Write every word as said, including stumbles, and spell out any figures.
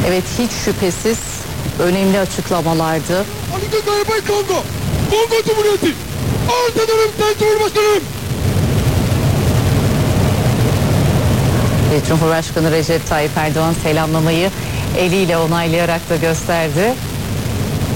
Evet, hiç şüphesiz önemli açıklamalardı. Atatürk Albay Kongo, Kongo Cumhuriyeti, arz ederim Sayın Cumhurbaşkanım. Cumhurbaşkanı Recep Tayyip Erdoğan selamlamayı eliyle onaylayarak da gösterdi.